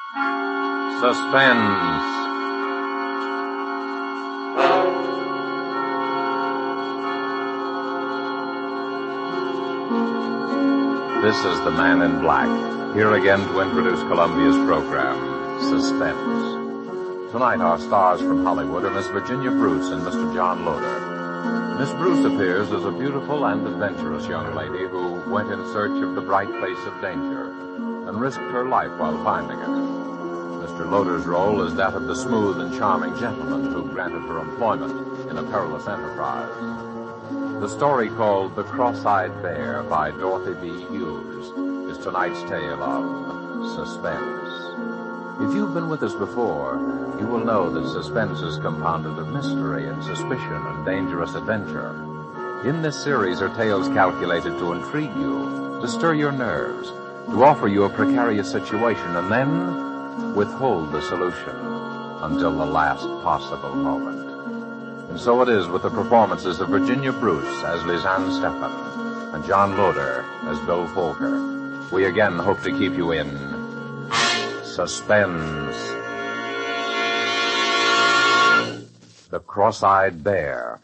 Suspense. This is the Man in Black, here again to introduce Columbia's program, Suspense. Tonight our stars from Hollywood are Miss Virginia Bruce and Mr. John Loder. Miss Bruce appears as a beautiful and adventurous young lady who went in search of the bright place of danger and risked her life while finding it. Mr. Loder's role is that of the smooth and charming gentleman who granted her employment in a perilous enterprise. The story called The Cross-Eyed Bear by Dorothy B. Hughes is tonight's tale of suspense. If you've been with us before, you will know that suspense is compounded of mystery and suspicion and dangerous adventure. In this series are tales calculated to intrigue you, to stir your nerves, to offer you a precarious situation, and then withhold the solution until the last possible moment. And so it is with the performances of Virginia Bruce as Lisanne Stephan and John Loder as Bill Folker. We again hope to keep you in suspense. The Cross-Eyed Bear.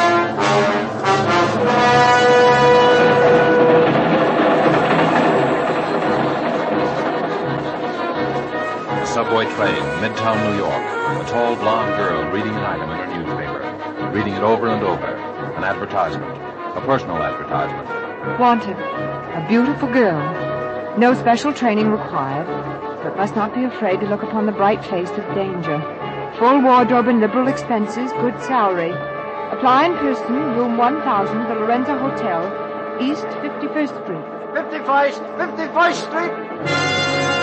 Subway train, Midtown New York. A tall blonde girl reading an item in her newspaper. Reading it over and over. An advertisement. A personal advertisement. Wanted. A beautiful girl. No special training required, but must not be afraid to look upon the bright face of danger. Full wardrobe and liberal expenses, good salary. Apply in person, room 1000, the Lorenzo Hotel, East 51st Street. 51st Street!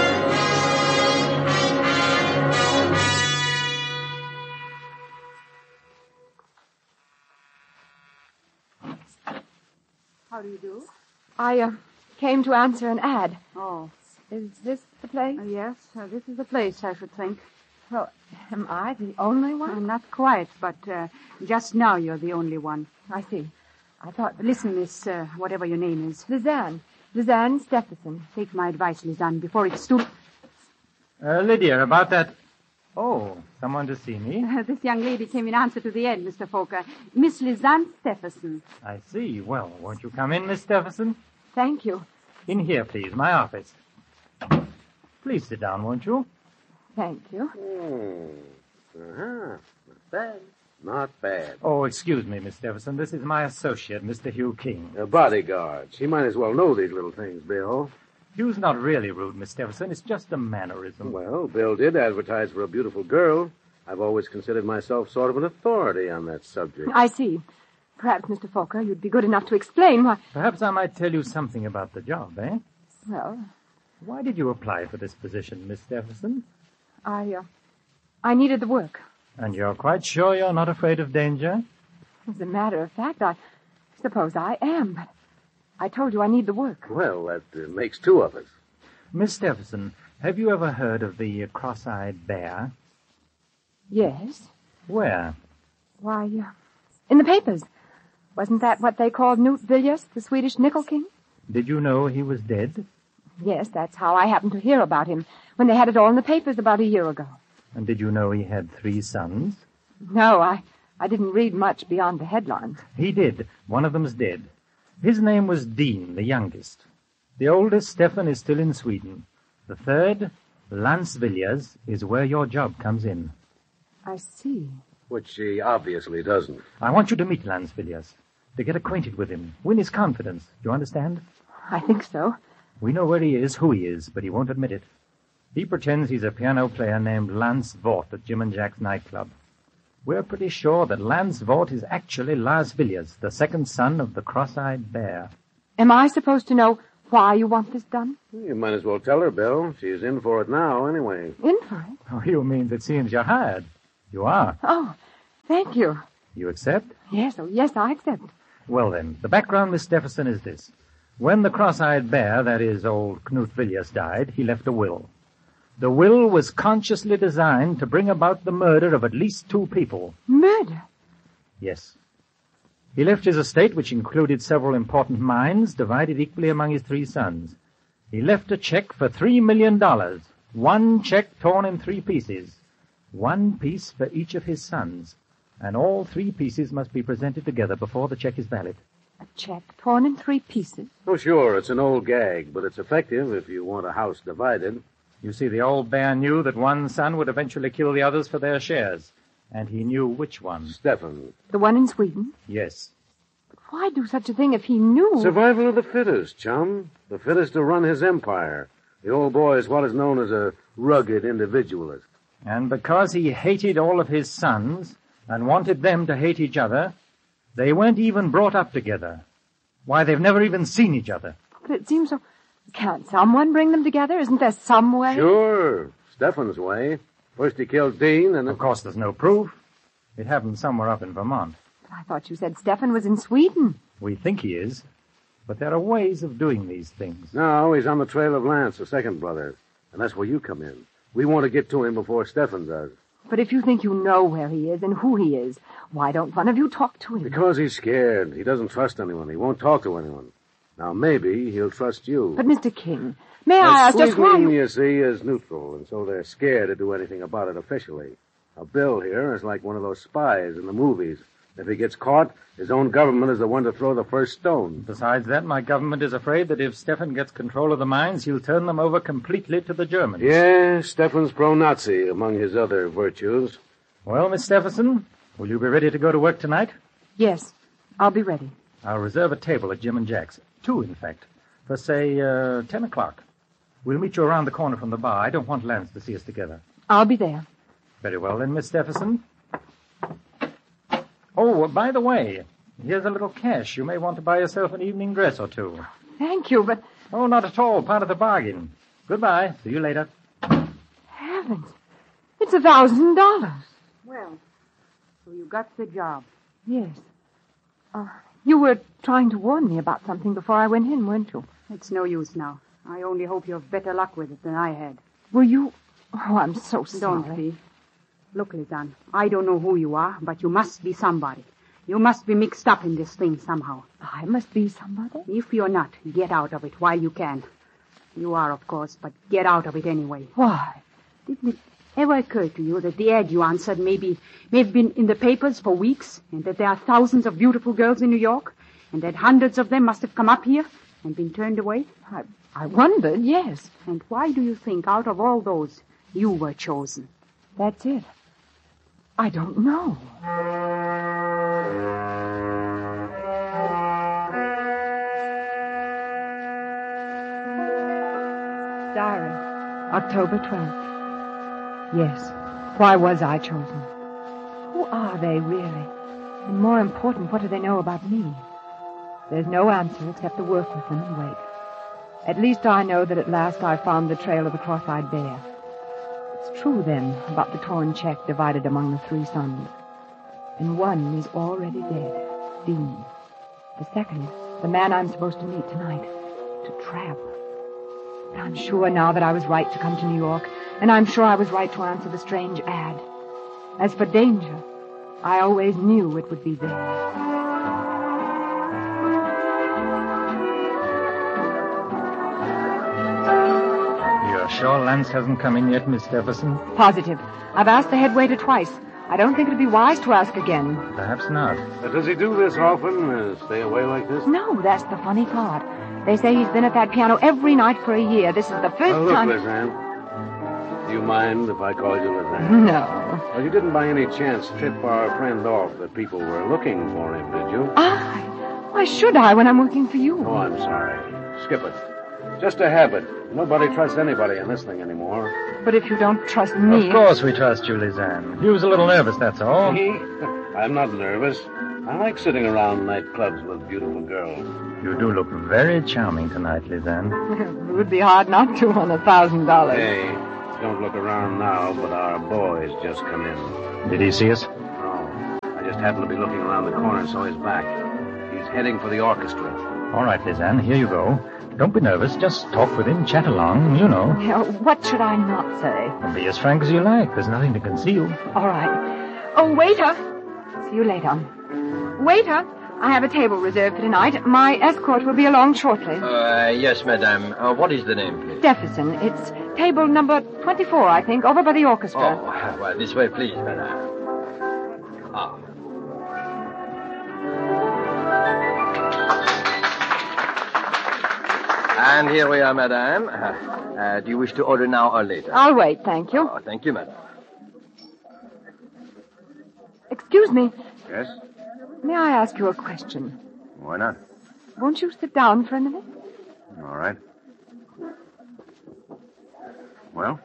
How do you do? I came to answer an ad. Oh. Is this the place? Yes, this is the place, I should think. Well, am I the only one? Not quite, but just now you're the only one. I see. I thought... Listen, Miss, whatever your name is. Lisanne. Lisanne Stephenson. Take my advice, Lisanne, before it's too... Lydia, about that... Oh, someone to see me? This young lady came in answer to the ad, Mr. Folker. Miss Lisanne Stephenson. I see. Well, won't you come in, Miss Stephenson? Thank you. In here, please, my office. Please sit down, won't you? Thank you. Not bad. Not bad. Oh, excuse me, Miss Stephenson. This is my associate, Mr. Hugh King. Bodyguards. He might as well know these little things, Bill. Hugh's not really rude, Miss Stephenson. It's just a mannerism. Well, Bill did advertise for a beautiful girl. I've always considered myself sort of an authority on that subject. I see. Perhaps, Mr. Folker, you'd be good enough to explain why... Perhaps I might tell you something about the job, eh? Well... Why did you apply for this position, Miss Stephenson? I needed the work. And you're quite sure you're not afraid of danger? As a matter of fact, I suppose I am, but I told you I need the work. Well, that makes two of us. Miss Stephenson, have you ever heard of the Cross-Eyed Bear? Yes. Where? Why, in the papers. Wasn't that what they called Knut Villiers, the Swedish nickel king? Did you know he was dead? Yes, that's how I happened to hear about him, when they had it all in the papers about a year ago. And did you know he had 3 sons? No, I didn't read much beyond the headlines. He did. One of them's dead. His name was Dean, the youngest. The oldest, Stefan, is still in Sweden. The third, Lance Villiers, is where your job comes in. I see. Which he obviously doesn't. I want you to meet Lance Villiers, to get acquainted with him, win his confidence. Do you understand? I think so. We know where he is, who he is, but he won't admit it. He pretends he's a piano player named Lance Vort at Jim and Jack's nightclub. We're pretty sure that Lance Vort is actually Lars Villiers, the second son of the Cross-Eyed Bear. Am I supposed to know why you want this done? You might as well tell her, Bill. She's in for it now, anyway. In for it? Oh, you mean it seems you're hired. You are. Oh, thank you. You accept? Yes, I accept. Well, then, the background, Miss Stephenson, is this. When the Cross-Eyed Bear, that is, old Knut Villiers, died, he left a will. The will was consciously designed to bring about the murder of at least 2 people. Murder? Yes. He left his estate, which included several important mines, divided equally among his 3 sons. He left a check for $3 million, one check torn in 3 pieces, 1 piece for each of his sons, and all 3 pieces must be presented together before the check is valid. A check torn in 3 pieces. Oh, sure, it's an old gag, but it's effective if you want a house divided. You see, the old bear knew that one son would eventually kill the others for their shares, and he knew which one. Stefan. The one in Sweden? Yes. But why do such a thing if he knew? Survival of the fittest, chum. The fittest to run his empire. The old boy is what is known as a rugged individualist. And because he hated all of his sons and wanted them to hate each other, they weren't even brought up together. Why, they've never even seen each other. But it seems so... Can't someone bring them together? Isn't there some way? Sure. Stefan's way. First he killed Dean, and... Of course, there's no proof. It happened somewhere up in Vermont. I thought you said Stefan was in Sweden. We think he is. But there are ways of doing these things. No, he's on the trail of Lance, the second brother. And that's where you come in. We want to get to him before Stefan does. But if you think you know where he is and who he is, why don't one of you talk to him? Because he's scared. He doesn't trust anyone. He won't talk to anyone. Now, maybe he'll trust you. But, Mr. King, may I ask just why Sweden, you... you see, is neutral, and so they're scared to do anything about it officially. Now, Bill here is like one of those spies in the movies. If he gets caught, his own government is the one to throw the first stone. Besides that, my government is afraid that if Stefan gets control of the mines, he'll turn them over completely to the Germans. Yeah, Stefan's pro-Nazi among his other virtues. Well, Miss Stephenson, will you be ready to go to work tonight? Yes, I'll be ready. I'll reserve a table at Jim and Jack's. 2, in fact. For, say, 10 o'clock. We'll meet you around the corner from the bar. I don't want Lance to see us together. I'll be there. Very well, then, Miss Stephenson. Oh, by the way, here's a little cash. You may want to buy yourself an evening dress or 2. Thank you, but... Oh, not at all. Part of the bargain. Goodbye. See you later. Heavens. It's $1,000. Well, so you got the job. Yes. You were trying to warn me about something before I went in, weren't you? It's no use now. I only hope you have better luck with it than I had. Were you... Oh, I'm so sorry. Don't be. Look, Lizanne, I don't know who you are, but you must be somebody. You must be mixed up in this thing somehow. I must be somebody? If you're not, get out of it while you can. You are, of course, but get out of it anyway. Why? Didn't it ever occur to you that the ad you answered may have been in the papers for weeks, and that there are thousands of beautiful girls in New York, and that hundreds of them must have come up here and been turned away? I wondered, yes. And why do you think, out of all those, you were chosen? That's it. I don't know. Diary, October 12th. Yes, why was I chosen? Who are they, really? And more important, what do they know about me? There's no answer except to work with them and wait. At least I know that at last I found the trail of the cross-eyed bear. It's true, then, about the torn check divided among the 3 sons. And one is already dead, Dean. The second, the man I'm supposed to meet tonight, to trap. But I'm sure now that I was right to come to New York, and I'm sure I was right to answer the strange ad. As for danger, I always knew it would be there. Sure Lance hasn't come in yet, Miss Stephenson? Positive. I've asked the head waiter twice. I don't think it'd be wise to ask again. Perhaps not. Does he do this often? Stay away like this? No, that's the funny part. They say he's been at that piano every night for a year. This is the first time... Look, Lizanne. Do you mind if I call you Lizanne? No. Well, you didn't by any chance tip our friend off that people were looking for him, did you? Why should I when I'm working for you? Oh, I'm sorry. Skip it. Just a habit. Nobody trusts anybody in this thing anymore. But if you don't trust me... Of course we trust you, Lizanne. He was a little nervous, that's all. Me? I'm not nervous. I like sitting around nightclubs with beautiful girls. You do look very charming tonight, Lizanne. It would be hard not to on $1,000. Hey, don't look around now, but our boy's just come in. Did he see us? No. I just happened to be looking around the corner and saw his back. He's heading for the orchestra. All right, Lizanne, here you go. Don't be nervous. Just talk with him, chat along, you know. What should I not say? And be as frank as you like. There's nothing to conceal. All right. Oh, waiter. See you later. Waiter, I have a table reserved for tonight. My escort will be along shortly. Yes, madame. What is the name, please? Stephenson. It's table number 24, I think, over by the orchestra. Oh, well, this way, please, madame. Ah. And here we are, madame. Do you wish to order now or later? I'll wait, thank you. Oh, thank you, madame. Excuse me. Yes? May I ask you a question? Why not? Won't you sit down for a minute? All right. Well,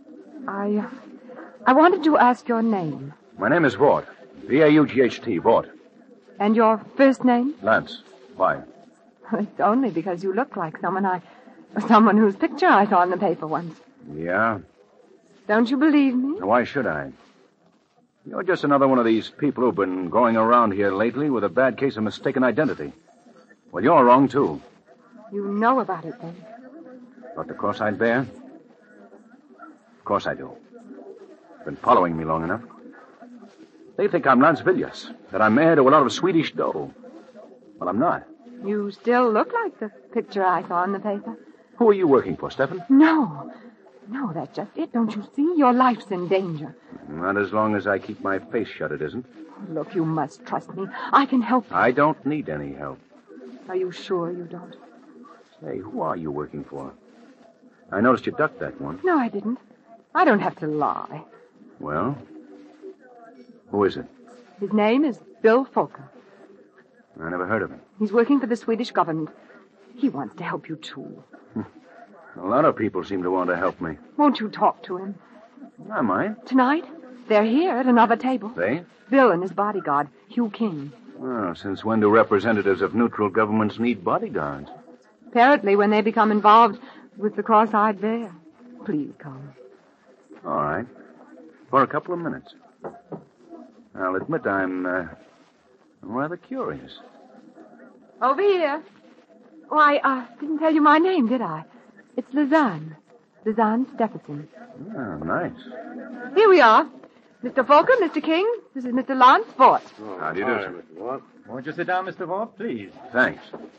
I wanted to ask your name. my name is Vaught. V-A-U-G-H-T, Vaught. And your first name? Lance. Why? It's only because you look like someone whose picture I saw in the paper once. Yeah? Don't you believe me? Why should I? You're just another one of these people who've been going around here lately with a bad case of mistaken identity. Well, you're wrong, too. You know about it, then? About the cross-eyed bear? Of course I do. Been following me long enough. They think I'm Lance Villiers, that I'm heir to a lot of Swedish dough. Well, I'm not. You still look like the picture I saw in the paper. Who are you working for, Stephen? No, that's just it. Don't you see? Your life's in danger. Not as long as I keep my face shut, it isn't. Look, you must trust me. I can help you. I don't need any help. Are you sure you don't? Say, who are you working for? I noticed you ducked that one. No, I didn't. I don't have to lie. Well, who is it? His name is Bill Folker. I never heard of him. He's working for the Swedish government. He wants to help you, too. A lot of people seem to want to help me. Won't you talk to him? I might. Tonight, they're here at another table. They? Bill and his bodyguard, Hugh King. Oh, since when do representatives of neutral governments need bodyguards? Apparently when they become involved with the cross-eyed bear. Please come. All right. For a couple of minutes. I'll admit I'm rather curious. Over here. Why, I didn't tell you my name, did I? It's Lizanne. Lizanne Stephenson. Oh, nice. Here we are. Mr. Folker, Mr. King, this is Mr. Lance Vaught. How do you do, sir? Won't you sit down, Mr. Vaught, please? Thanks.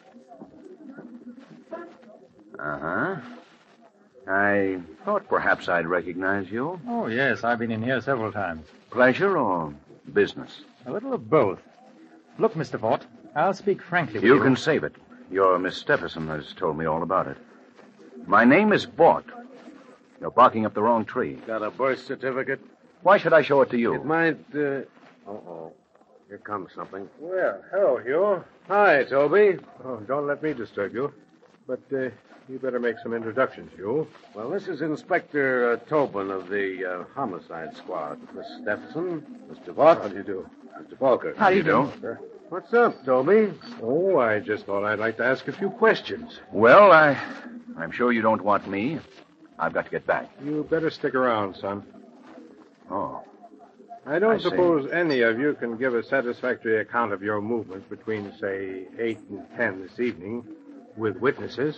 Uh-huh. I thought perhaps I'd recognize you. Oh, yes, I've been in here several times. Pleasure or business? A little of both. Look, Mr. Vaught, I'll speak frankly with You can save it. Your Miss Stephenson has told me all about it. My name is Vaught. You're barking up the wrong tree. Got a birth certificate? Why should I show it to you? It might, Uh-oh. Here comes something. Well, hello, Hugh. Hi, Toby. Oh, don't let me disturb you. But you better make some introductions, Hugh. Well, this is Inspector Tobin of the Homicide Squad. Miss Stephenson, Mr. Vaught. How do you do? Mr. Falker. How do you do? What's up, Toby? Oh, I just thought I'd like to ask a few questions. Well, I'm sure you don't want me. I've got to get back. You better stick around, son. Oh. I don't I see. suppose any of you can give a satisfactory account of your movements between, say, 8 and 10 this evening with witnesses.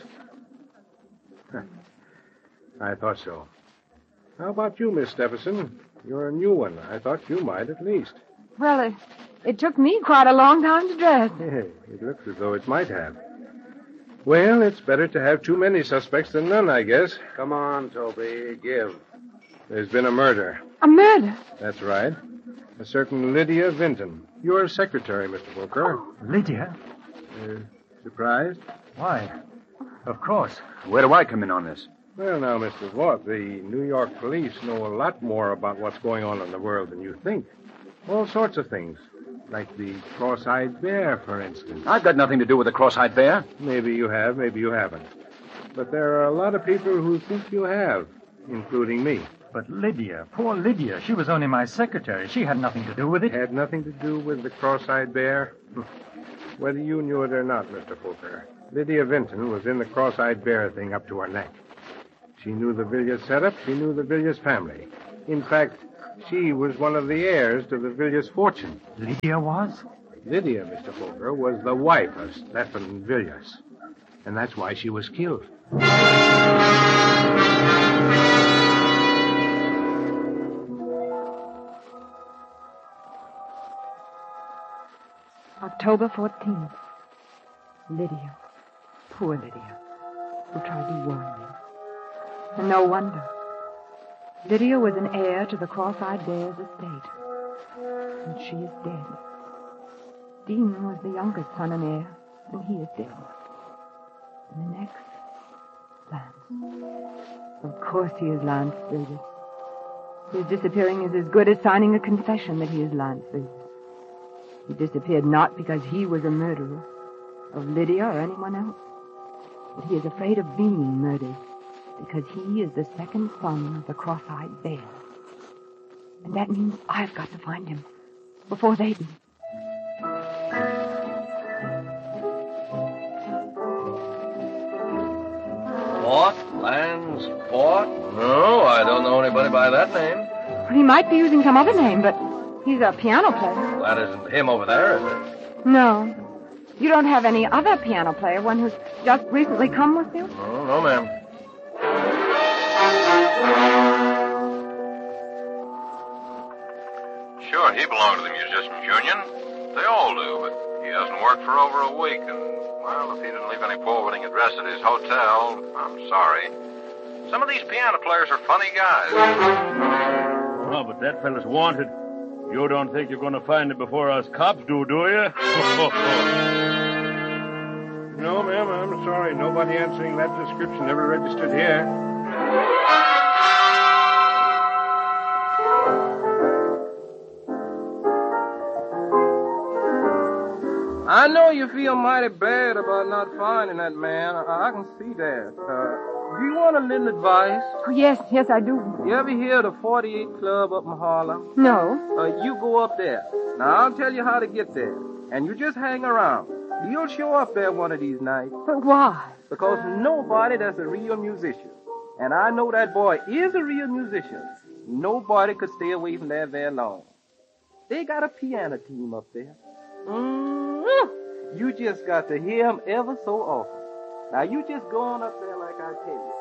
I thought so. How about you, Miss Stephenson? You're a new one. I thought you might at least. Well, it took me quite a long time to dress. Hey, it looks as though it might have. Well, it's better to have too many suspects than none, I guess. Come on, Toby. Give. There's been a murder. A murder? That's right. A certain Lydia Vinton. Your secretary, Mr. Booker. Lydia? Surprised? Why? Of course. Where do I come in on this? Well, now, Mr. Vaught, the New York police know a lot more about what's going on in the world than you think. All sorts of things. Like the cross-eyed bear, for instance. I've got nothing to do with the cross-eyed bear. Maybe you have, maybe you haven't. But there are a lot of people who think you have, including me. But Lydia, poor Lydia, she was only my secretary. She had nothing to do with it. Had nothing to do with the cross-eyed bear? Whether you knew it or not, Mr. Folker, Lydia Vinton was in the cross-eyed bear thing up to her neck. She knew the Villiers setup. She knew the Villiers family. In fact, she was one of the heirs to the Villiers fortune. Lydia was? Lydia, Mr. Folker, was the wife of Stephen Villiers. And that's why she was killed. October 14th. Lydia. Poor Lydia. Who tried to warn me. And no wonder. Lydia was an heir to the Cross-Eyed Bear's estate. And she is dead. Dean was the youngest son and heir, and he is dead. And the next, Lance. Of course he is Lance Villiers. His disappearing is as good as signing a confession that he is Lance Villiers. He disappeared not because he was a murderer of Lydia or anyone else, but he is afraid of being murdered because he is the second son of the Cross-Eyed Bear. And that means I've got to find him before they do. Vaught? Lance Vaught? No, I don't know anybody by that name. Well, he might be using some other name, but he's a piano player. That isn't him over there, is it? No. You don't have any other piano player, one who's just recently come with you? No, ma'am. Sure, he belonged to the Musicians Union. They all do, but he hasn't worked for over a week, and, well, if he didn't leave any forwarding address at his hotel, I'm sorry. Some of these piano players are funny guys. Oh, but that fella's wanted. You don't think you're going to find him before us cops do you? No, ma'am, I'm sorry. Nobody answering that description ever registered here. I know you feel mighty bad about not finding that man. I can see that. Do you want a little advice? Oh, yes, I do. You ever hear of the 48 Club up in Harlem? No. You go up there. Now, I'll tell you how to get there. And you just hang around. You'll show up there one of these nights. But why? Because nobody that's a real musician, and I know that boy is a real musician, nobody could stay away from there very long. They got a piano team up there. You just got to hear him ever so often. Now, you just go on up there like I tell you.